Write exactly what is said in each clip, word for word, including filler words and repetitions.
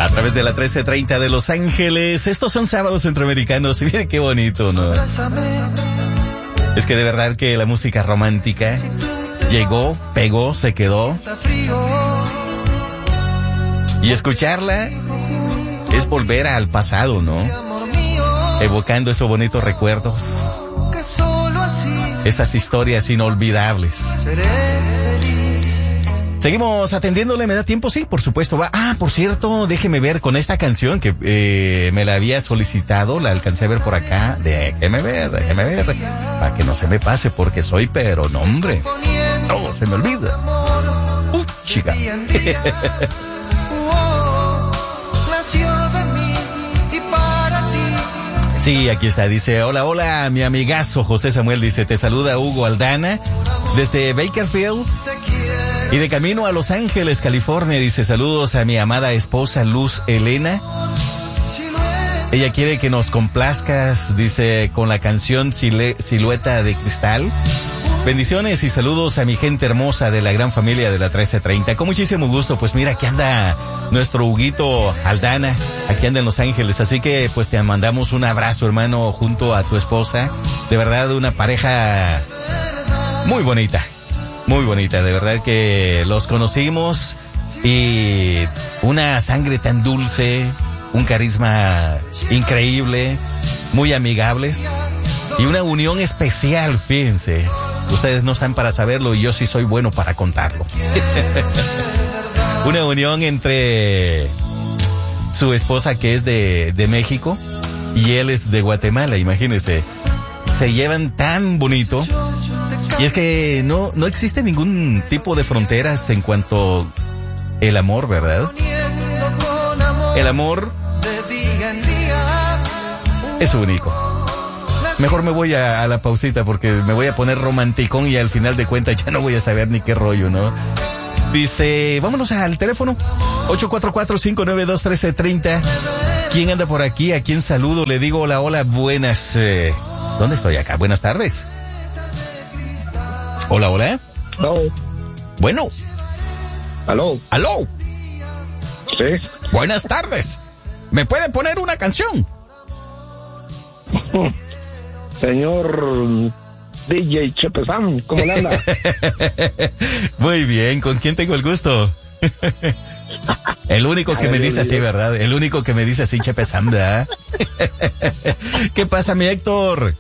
través de la trece treinta de Los Ángeles. Estos son sábados centroamericanos. Y miren qué bonito, ¿no? Es que de verdad que la música romántica llegó, pegó, se quedó. Y escucharla es volver al pasado, ¿no? Evocando esos bonitos recuerdos. Esas historias inolvidables. Seguimos atendiéndole, ¿me da tiempo? Sí, por supuesto. Va. Ah, por cierto, déjeme ver con esta canción que eh, me la había solicitado, la alcancé a ver por acá. Déjeme ver, déjeme ver, para que no se me pase, porque soy, pero no, hombre, todo se me olvida. Uh, chica. Sí, aquí está, dice, hola, hola, mi amigazo José Samuel, dice, te saluda Hugo Aldana, desde Bakersfield. Y de camino a Los Ángeles, California, dice, saludos a mi amada esposa Luz Elena. Ella quiere que nos complazcas, dice, con la canción Sil- Silueta de Cristal. Bendiciones y saludos a mi gente hermosa de la gran familia de la trece treinta. Con muchísimo gusto, pues mira, aquí anda nuestro Huguito Aldana, aquí anda en Los Ángeles. Así que pues te mandamos un abrazo, hermano, junto a tu esposa. De verdad, una pareja muy bonita. Muy bonita, de verdad que los conocimos y una sangre tan dulce, un carisma increíble, muy amigables y una unión especial, fíjense. Ustedes no están para saberlo y yo sí soy bueno para contarlo. Una unión entre su esposa que es de, de México y él es de Guatemala, imagínense. Se llevan tan bonito. Y es que no, no existe ningún tipo de fronteras en cuanto el amor, ¿verdad? El amor es único. Mejor me voy a, a la pausita porque me voy a poner romanticón y al final de cuentas ya no voy a saber ni qué rollo, ¿no? Dice, vámonos al teléfono ocho cuatro cuatro, cinco nueve dos, uno tres tres cero. ¿Quién anda por aquí? ¿A quién saludo? Le digo hola, hola, buenas. Eh, ¿Dónde estoy acá? Buenas tardes. Hola, hola. Aló. Bueno. Aló. Aló. Sí. Buenas tardes. ¿Me puede poner una canción? Señor D J Chepe Sam, ¿cómo le anda? Muy bien, ¿con quién tengo el gusto? El único que me dice así, ¿verdad? El único que me dice así, Chepe Sam, ¿verdad? ¿Qué pasa, mi Héctor?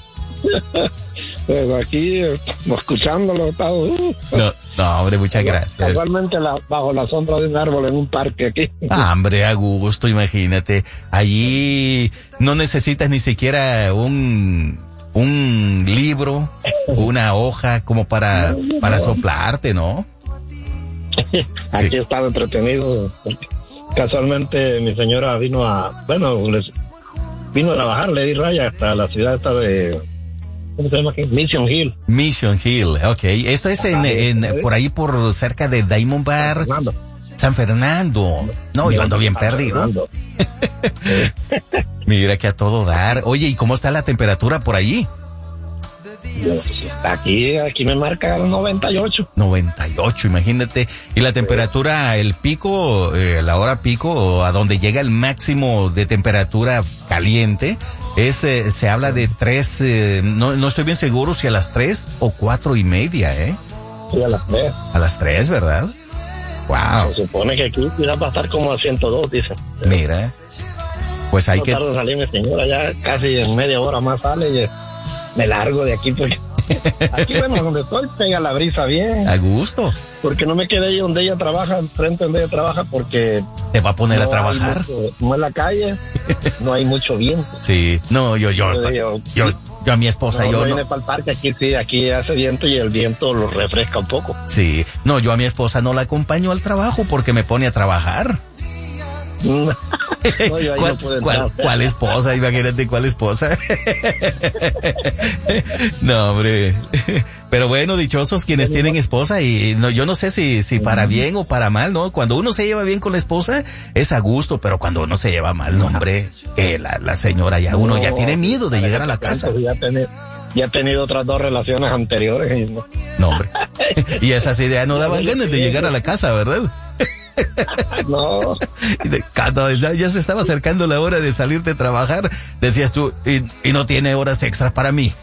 Pues aquí, escuchándolo, todo. Uh, no, no, hombre, muchas gracias. Casualmente la, bajo la sombra de un árbol en un parque aquí. Ah, hombre, a gusto, imagínate. Allí no necesitas ni siquiera un, un libro, una hoja como para, para soplarte, ¿no? Aquí Sí. estaba entretenido. Casualmente mi señora vino a, bueno, les, vino a trabajar, le di raya hasta la ciudad esta de... ¿Cómo se llama aquí? Mission Hill. Mission Hill, ok. Esto es en, en por ahí por cerca de Diamond Bar. Fernando. San Fernando. No, yo ando bien San perdido. Fernando. Mira que a todo dar. Oye, ¿y cómo está la temperatura por allí? Aquí, aquí me marca noventa y ocho. noventa y ocho, imagínate. Y la temperatura, el pico, eh, la hora pico, a donde llega el máximo de temperatura caliente, es, eh, se habla de tres, eh, no, no estoy bien seguro si a las tres o cuatro y media, ¿eh? Sí, a las tres. A las tres, ¿verdad? Wow. Se supone que aquí ya va a estar como a ciento dos, dice. Mira, pues hay no que... tarda en salir mi señora, ya casi en media hora más sale y me largo de aquí porque... Aquí, bueno, donde estoy, pega la brisa bien. A gusto. Porque no me quedé ahí donde ella trabaja, enfrente donde ella trabaja, porque... ¿Te va a poner no a trabajar? hay mucho- no es la calle, no hay mucho viento. Sí. No, yo, yo, Yo- yo, yo- yo, a mi esposa, No, yo no no... viene para el parque, aquí sí, aquí hace viento y el viento lo refresca un poco. Sí. No, yo a mi esposa no la acompaño al trabajo porque me pone a trabajar. No, yo ahí ¿Cuál, no puedo cuál- entrar. cuál esposa? Imagínate cuál esposa. No, hombre. Pero bueno, dichosos quienes tienen esposa y no, yo no sé si, si para bien o para mal, ¿no? Cuando uno se lleva bien con la esposa es a gusto, pero cuando uno se lleva mal, no, hombre, eh, la, la señora ya, uno ya tiene miedo de llegar a la casa. Ya tiene, ya he tenido otras dos relaciones anteriores y no. No, hombre. Y esas ideas no daban ganas de llegar a la casa, ¿verdad? No. Y de- cuando ya, ya se estaba acercando la hora de salir de trabajar, decías tú, y, y no tiene horas extras para mí.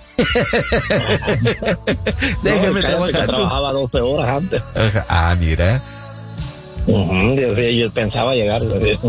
Déjame no, trabajar. trabajaba doce horas antes. Ajá. Ah, mira. Uh-huh, yo, yo pensaba llegar.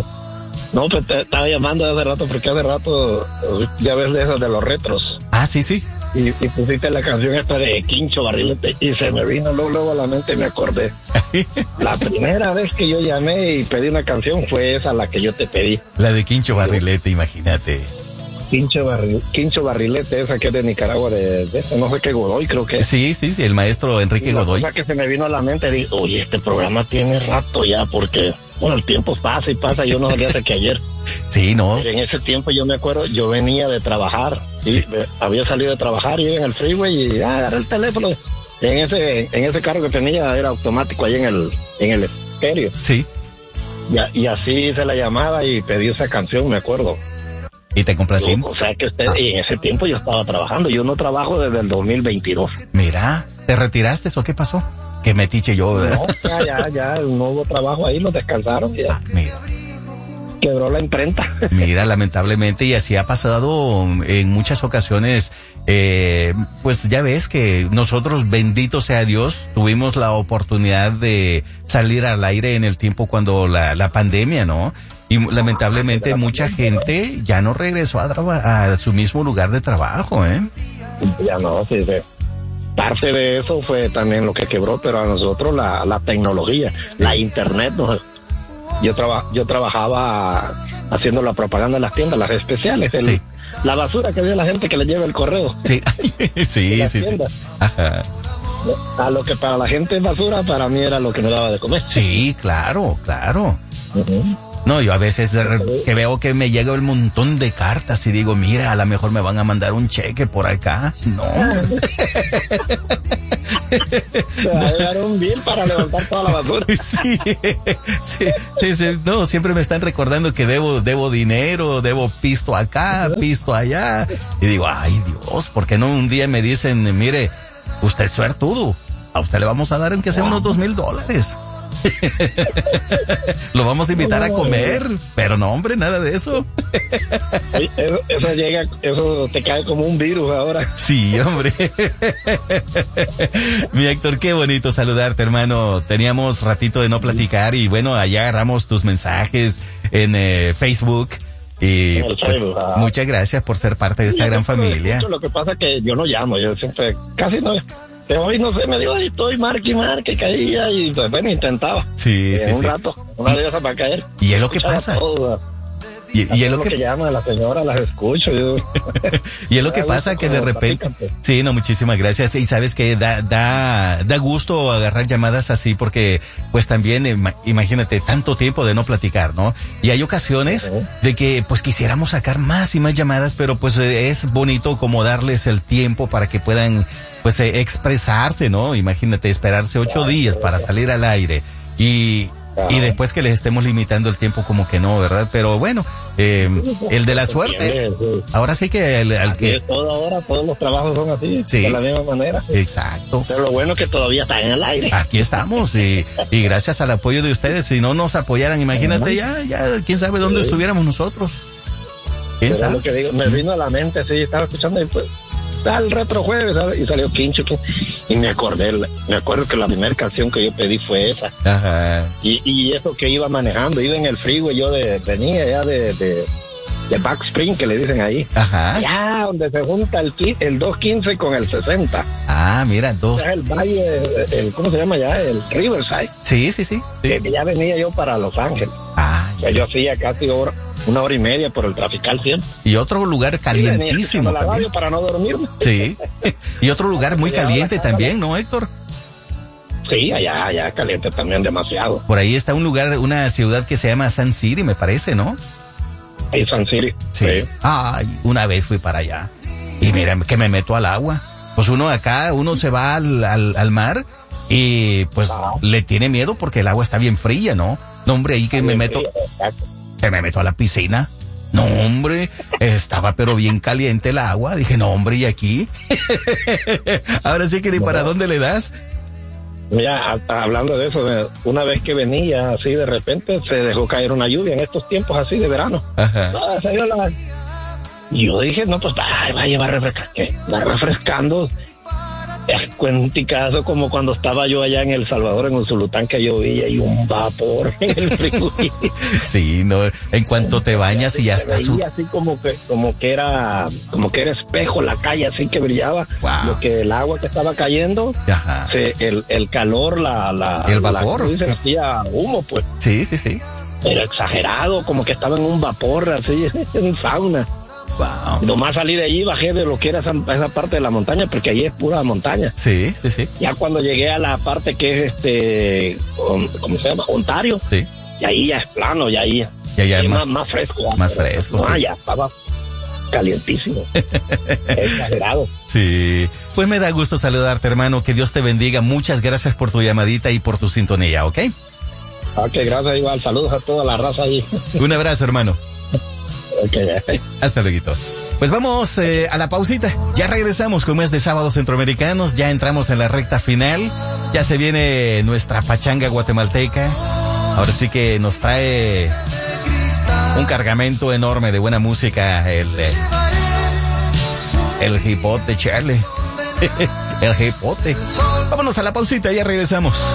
No, pues te estaba llamando hace rato porque hace rato ya ves de esos de los retros. Ah, sí, sí. Y, y pusiste la canción esta de Quincho Barrilete y se me vino luego, luego a la mente y me acordé. La primera vez que yo llamé y pedí una canción fue esa la que yo te pedí. La de Quincho Barrilete, imagínate. Quincho, Barri, Quincho Barrilete, esa que es de Nicaragua, de, de no sé qué Godoy, creo que es. Sí, sí, sí, el maestro Enrique Y la Godoy. cosa que se me vino a la mente, dije, oye, este programa tiene rato ya, porque, bueno, el tiempo pasa y pasa, yo no salía hasta que ayer. Sí, ¿no? En ese tiempo yo me acuerdo, yo venía de trabajar, ¿sí? Sí. Había salido de trabajar, iba en el freeway y ah, agarré el teléfono. En ese, en ese carro que tenía era automático ahí en el, en el estéreo. Sí. Y, a- y así hice la llamada y pedí esa canción, me acuerdo. ¿Y te complací? Yo, o sea que usted, y en ese tiempo yo estaba trabajando, yo no trabajo desde el dos mil veintidós. Mira, ¿te retiraste o qué pasó? Que metiche yo, ¿verdad? No, ya, ya, ya, no hubo trabajo ahí, nos descansaron y ya Ah, mira. quebró la imprenta. Mira, lamentablemente, y así ha pasado en muchas ocasiones, eh, pues ya ves que nosotros, bendito sea Dios, tuvimos la oportunidad de salir al aire en el tiempo cuando la, la pandemia, ¿no? Y lamentablemente mucha gente ya no regresó a, traba- a su mismo lugar de trabajo, ¿eh? Ya no, sí, sí. Parte de eso fue también lo que quebró, pero a nosotros la, la tecnología, la internet, nos, yo, traba, yo trabajaba haciendo la propaganda en las tiendas, las especiales, el, Sí. la basura que dio la gente que le lleva el correo. Sí, sí, sí, las sí. tiendas. Ajá. A lo que para la gente es basura, para mí era lo que me daba de comer. Sí, claro, claro. Uh-huh. No, yo a veces eh, que veo que me llega un montón de cartas y digo, mira, a lo mejor me van a mandar un cheque por acá. No. Te va a llegar un bill para levantar toda la basura. Sí, sí, sí, sí. No, siempre me están recordando que debo, debo dinero, debo pisto acá, pisto allá. Y digo, ay Dios, ¿por qué no un día me dicen, mire, usted es suertudo, a usted le vamos a dar aunque sea unos dos mil dólares? Lo vamos a invitar a comer, pero no, hombre, nada de eso. Sí, Eso, eso llega, eso te cae como un virus ahora. Sí, hombre. Mi Héctor, qué bonito saludarte, hermano. Teníamos ratito de no platicar y bueno, allá agarramos tus mensajes en eh, Facebook. Y En el pues, Facebook, ah. muchas gracias por ser parte de esta Sí, gran yo siempre familia. escucho, Lo que pasa es que yo no llamo, yo siempre, casi no. Pero hoy no sé, me dio ahí, estoy marque y marque, caía y pues bueno, intentaba. Sí, Eh, sí, un sí. rato, una de esas va a caer. Y es lo que Escuchaba pasa. todo, Y, y es lo lo que que llama la señora, las escucho. Yo. Y es lo que Da pasa gusto que de cuando repente, platican, pues. sí, no, muchísimas gracias. Y sabes que da, da, da gusto agarrar llamadas así porque, pues también, ima- imagínate, tanto tiempo de no platicar, ¿no? Y hay ocasiones Ujú. de que, pues quisiéramos sacar más y más llamadas, pero pues eh, es bonito como darles el tiempo para que puedan, pues, eh, expresarse, ¿no? Imagínate, esperarse ocho días para salir al aire y, y después que les estemos limitando el tiempo como que no, ¿verdad? Pero bueno, eh, el de la suerte, Entiende, sí. ahora sí que el, al Así que... es todo ahora, todos los trabajos son así, Sí. de la misma manera. Exacto. Pero lo bueno es que todavía están en el aire. Aquí estamos y, y gracias al apoyo de ustedes, si no nos apoyaran, imagínate, ya, ya, quién sabe dónde Sí. estuviéramos nosotros. ¿Quién Pero es lo sabe? que digo, me vino a la mente, sí, estaba escuchando y pues, al retro jueves, ¿sabes? Y salió Quincho, que- y me acordé, me acuerdo que la primera canción que yo pedí fue esa. Ajá. Y, y eso que iba manejando, iba en el freeway, yo de, venía ya de, de, de Back Spring, que le dicen ahí. Ajá. Allá donde se junta el, qui- el doscientos quince con el sesenta. Ah, mira, dos. Es el valle, el, ¿cómo se llama ya? El Riverside. Sí, sí, sí. sí. Que ya venía yo para Los Ángeles. Ah, O sea, yo hacía casi hora, una hora y media por el trafical siempre. y otro lugar Y venía calientísimo escuchando la radio también. para no dormirme. Sí. Y otro lugar muy Llegaba a la caliente casa, también, ¿no, Héctor? Sí, allá, allá caliente también demasiado. Por ahí está un lugar, una ciudad que se llama Sun City, me parece, ¿no? Ahí San City. Sí. Ay, una vez fui para allá. Y mira, que me meto al agua. Pues uno acá, uno se va al, al, al mar y pues Ah. le tiene miedo porque el agua está bien fría, ¿no? No, hombre, ahí que me meto, Exacto. que me meto a la piscina. No, hombre, estaba pero bien caliente el agua. Dije, no, hombre, ¿y aquí? Ahora sí que ni para dónde le das. Mira, hasta hablando de eso, una vez que venía así de repente se dejó caer una lluvia en estos tiempos así de verano. Ajá. Ah, se dio la... Yo dije, no, pues ay, vaya, va a refrescar, ¿qué? Va refrescando. Es cuenticazo como cuando estaba yo allá en El Salvador, en Usulután, que llovía y un vapor en el freeway. Sí, no, en cuanto te bañas y ya estás su... así como que como que era como que era espejo la calle, así que brillaba. Wow. Lo que el agua que estaba cayendo, ajá. Se, el, el calor, la, la el vapor, la, se hacía humo, pues. Sí, sí, sí. Era exagerado, como que estaba en un vapor, así, en sauna. Wow. Nomás salí de allí, bajé de lo que era esa, esa parte de la montaña, porque allí es pura montaña. Sí, sí, sí. Ya cuando llegué a la parte que es este, ¿cómo se llama? Ontario. Sí. Y ahí ya es plano, y ahí ya, ya es más, más, más fresco. Más fresco, no, sí. Ya estaba calientísimo. Exagerado. Sí. Pues me da gusto saludarte, hermano. Que Dios te bendiga. Muchas gracias por tu llamadita y por tu sintonía, ¿ok? Ok, gracias igual. Saludos a toda la raza ahí. Un abrazo, hermano. Okay. Hasta luego. Pues vamos eh, a la pausita. Ya regresamos con más de Sábados Centroamericanos. Ya entramos en la recta final. Ya se viene nuestra pachanga guatemalteca. Ahora sí que nos trae un cargamento enorme de buena música. El, eh, el hipote, Charlie. El hipote. Vámonos a la pausita. Ya regresamos.